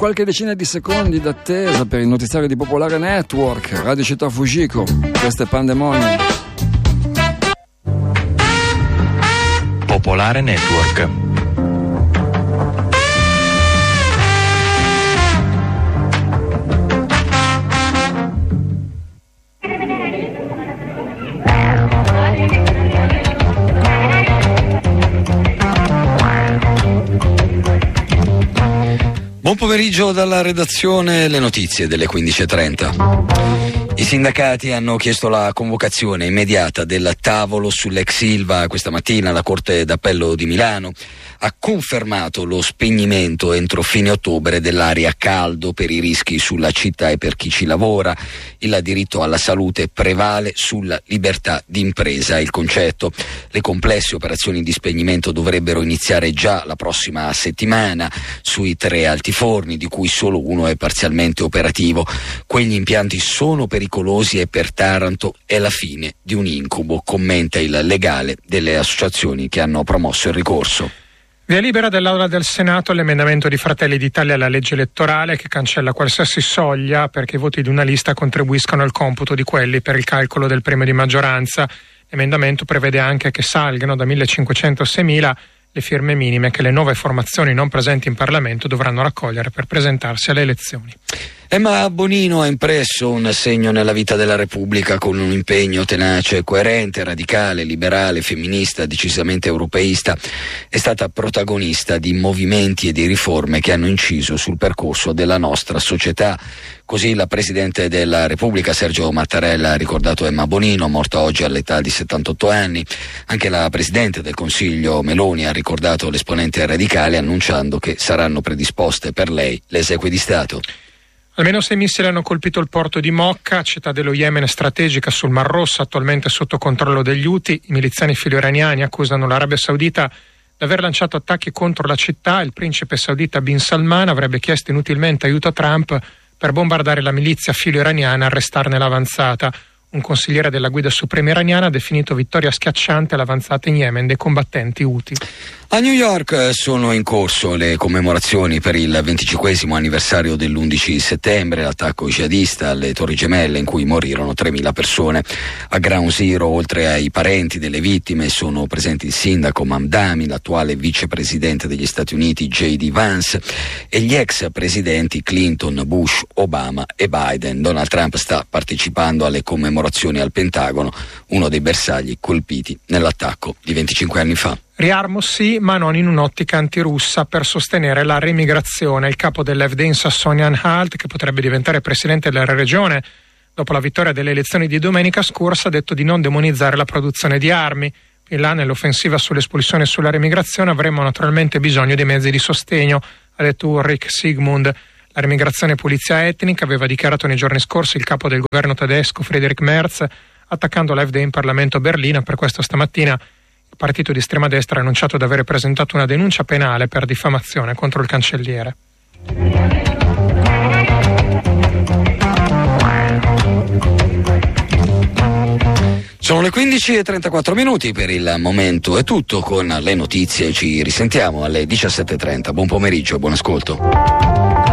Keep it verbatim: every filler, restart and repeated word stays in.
qualche decina di secondi d'attesa per il notiziario di Popolare Network, Radio Città Fujiko. Questo è Pandemonium. Popolare Network. Buon pomeriggio dalla redazione, le notizie delle quindici e trenta. I sindacati hanno chiesto la convocazione immediata del tavolo sull'ex Ilva. Questa mattina la Corte d'Appello di Milano ha confermato lo spegnimento entro fine ottobre dell'area a caldo per i rischi sulla città e per chi ci lavora. Il diritto alla salute prevale sulla libertà di impresa. Il concetto: le complesse operazioni di spegnimento dovrebbero iniziare già la prossima settimana sui tre altiforni, di cui solo uno è parzialmente operativo. Quegli impianti sono pericolosi e per Taranto è la fine di un incubo, commenta il legale delle associazioni che hanno promosso il ricorso. Via libera dell'Aula del Senato all'emendamento di Fratelli d'Italia alla legge elettorale che cancella qualsiasi soglia perché i voti di una lista contribuiscano al computo di quelli per il calcolo del premio di maggioranza. L'emendamento prevede anche che salgano da millecinquecento a seimila le firme minime che le nuove formazioni non presenti in Parlamento dovranno raccogliere per presentarsi alle elezioni. Emma Bonino ha impresso un segno nella vita della Repubblica con un impegno tenace e coerente, radicale, liberale, femminista, decisamente europeista. È stata protagonista di movimenti e di riforme che hanno inciso sul percorso della nostra società. Così la Presidente della Repubblica Sergio Mattarella ha ricordato Emma Bonino, morta oggi all'età di settantotto anni. Anche la Presidente del Consiglio Meloni ha ricordato l'esponente radicale, annunciando che saranno predisposte per lei le esequie di Stato. Almeno sei missili hanno colpito il porto di Mocca, città dello Yemen strategica sul Mar Rosso, attualmente sotto controllo degli Houthi. I miliziani filo-iraniani accusano l'Arabia Saudita di aver lanciato attacchi contro la città. Il principe saudita Bin Salman avrebbe chiesto inutilmente aiuto a Trump per bombardare la milizia filo-iraniana e arrestarne l'avanzata. Un consigliere della guida suprema iraniana ha definito vittoria schiacciante l'avanzata in Yemen dei combattenti Houthi. A New York sono in corso le commemorazioni per il venticinquesimo anniversario dell'undici settembre, l'attacco jihadista alle Torri Gemelle in cui morirono tremila persone. A Ground Zero, oltre ai parenti delle vittime, sono presenti il sindaco Mamdani, l'attuale vicepresidente degli Stati Uniti J D Vance e gli ex presidenti Clinton, Bush, Obama e Biden. Donald Trump sta partecipando alle commemorazioni al Pentagono, uno dei bersagli colpiti nell'attacco di venticinque anni fa. Riarmo sì, ma non in un'ottica antirussa, per sostenere la remigrazione. Il capo dell'F D in Sassonia-Anhalt, che potrebbe diventare presidente della regione dopo la vittoria delle elezioni di domenica scorsa, ha detto di non demonizzare la produzione di armi. In là, nell'offensiva sull'espulsione e sulla remigrazione avremo naturalmente bisogno di mezzi di sostegno, ha detto Ulrich Sigmund. La remigrazione e pulizia etnica, aveva dichiarato nei giorni scorsi il capo del governo tedesco Friedrich Merz, attaccando l'F D in Parlamento a Berlino. Per questo stamattina il partito di estrema destra ha annunciato di aver presentato una denuncia penale per diffamazione contro il cancelliere. Sono le quindici e trentaquattro minuti, per il momento è tutto con le notizie, ci risentiamo alle diciassette e trenta. Buon pomeriggio, buon ascolto.